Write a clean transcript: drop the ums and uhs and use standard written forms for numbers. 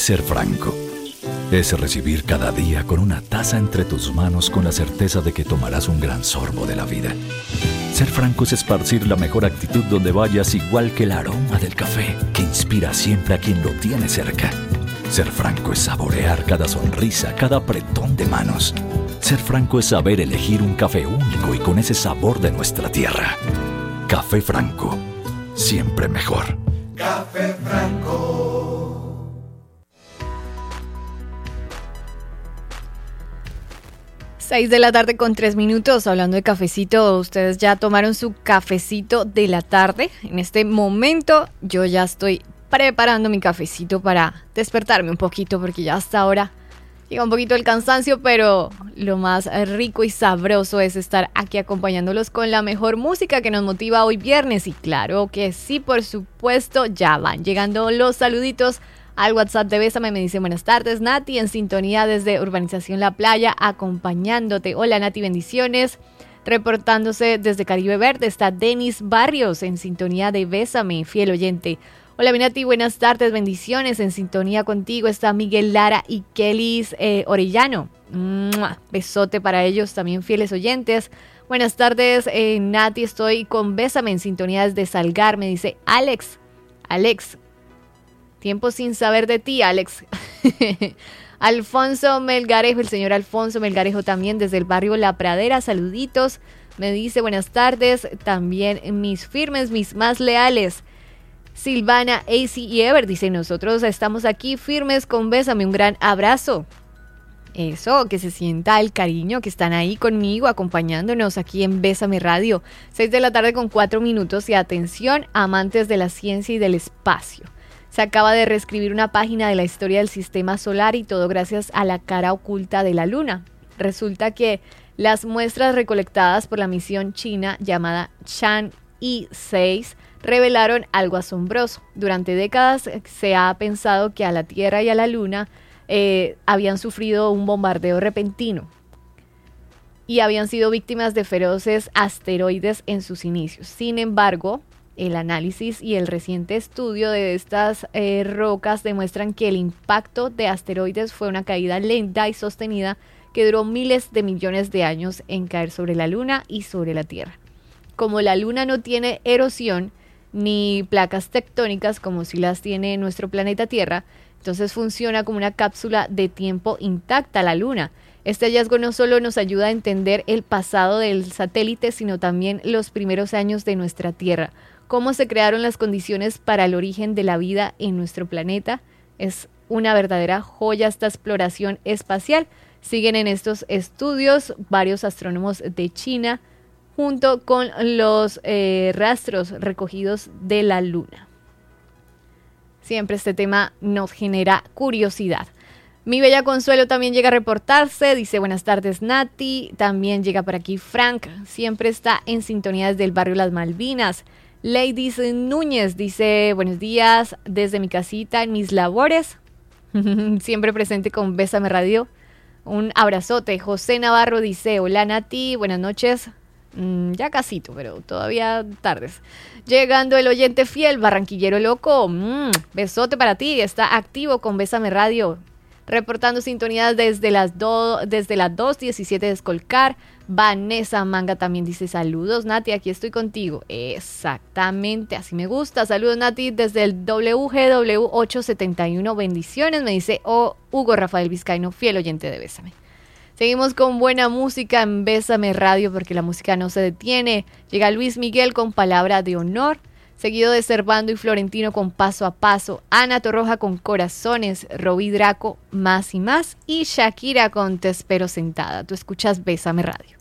ser franco. Es recibir cada día con una taza entre tus manos con la certeza de que tomarás un gran sorbo de la vida. Ser franco es esparcir la mejor actitud donde vayas, igual que el aroma del café que inspira siempre a quien lo tiene cerca. Ser franco es saborear cada sonrisa, cada apretón de manos. Ser franco es saber elegir un café único y con ese sabor de nuestra tierra. Café Franco, siempre mejor. Café Franco. 6 de la tarde con 3 minutos, hablando de cafecito. ¿Ustedes ya tomaron su cafecito de la tarde? En este momento yo ya estoy preparando mi cafecito para despertarme un poquito, porque ya hasta ahora llega un poquito el cansancio, pero lo más rico y sabroso es estar aquí acompañándolos con la mejor música que nos motiva hoy viernes. Y claro que sí, por supuesto, ya van llegando los saluditos al WhatsApp de Bésame. Me dice: buenas tardes, Nati, en sintonía desde Urbanización La Playa, acompañándote. Hola, Nati, bendiciones. Reportándose desde Caribe Verde está Denis Barrios, en sintonía de Bésame, fiel oyente. Hola, mi Nati, buenas tardes, bendiciones. En sintonía contigo está Miguel Lara y Kelly Orellano. Besote para ellos, también fieles oyentes. Buenas tardes, Nati, estoy con Bésame, en sintonía desde Salgar. Me dice Alex, tiempo sin saber de ti, Alex. Alfonso Melgarejo, el señor Alfonso Melgarejo, también desde el barrio La Pradera, saluditos. Me dice: buenas tardes, también mis firmes, mis más leales. Silvana, AC y Ever, dice: nosotros estamos aquí firmes con Bésame, un gran abrazo. Eso, que se sienta el cariño, que están ahí conmigo, acompañándonos aquí en Bésame Radio. 6 de la tarde con 4 minutos, y atención, amantes de la ciencia y del espacio. Se acaba de reescribir una página de la historia del sistema solar, y todo gracias a la cara oculta de la Luna. Resulta que las muestras recolectadas por la misión china llamada Chang'e 6 revelaron algo asombroso. Durante décadas se ha pensado que a la Tierra y a la Luna habían sufrido un bombardeo repentino y habían sido víctimas de feroces asteroides en sus inicios. Sin embargo, el análisis y el reciente estudio de estas rocas demuestran que el impacto de asteroides fue una caída lenta y sostenida que duró miles de millones de años en caer sobre la Luna y sobre la Tierra. Como la Luna no tiene erosión ni placas tectónicas como si las tiene nuestro planeta Tierra, entonces funciona como una cápsula de tiempo intacta la Luna. Este hallazgo no solo nos ayuda a entender el pasado del satélite, sino también los primeros años de nuestra Tierra, cómo se crearon las condiciones para el origen de la vida en nuestro planeta. Es una verdadera joya esta exploración espacial. Siguen en estos estudios varios astrónomos de China, junto con los rastros recogidos de la Luna. Siempre este tema nos genera curiosidad. Mi bella Consuelo también llega a reportarse, dice: buenas tardes, Nati. También llega por aquí Frank, siempre está en sintonía desde el barrio Las Malvinas. Ladies Núñez dice: buenos días desde mi casita en mis labores. Siempre presente con Bésame Radio. Un abrazote. José Navarro dice: hola, Nati, buenas noches. Ya casito, pero todavía tardes. Llegando el oyente fiel, Barranquillero Loco. Besote para ti, está activo con Bésame Radio. Reportando sintonías desde las 2:17 de Escolcar. Vanessa Manga también dice: saludos, Nati, aquí estoy contigo. Exactamente, así me gusta. Saludos, Nati, desde el WGW 871. Bendiciones, me dice Hugo Rafael Vizcaíno, fiel oyente de Bésame. Seguimos con buena música en Bésame Radio, porque la música no se detiene. Llega Luis Miguel con Palabra de Honor, seguido de Servando y Florentino con Paso a Paso, Ana Torroja con Corazones, Roby Draco, Más y Más, y Shakira con Te Espero Sentada. Tú escuchas Bésame Radio.